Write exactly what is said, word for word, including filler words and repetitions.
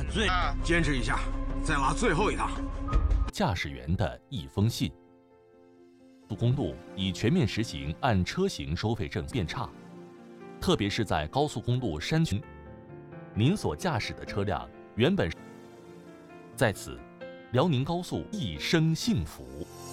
最坚持一下，再拉最后一趟。 驾驶员的一封信。高速公路已全面实行按车型收费政策变差，特别是在高速公路山区，您所驾驶的车辆原本在此，辽宁高速一生幸福。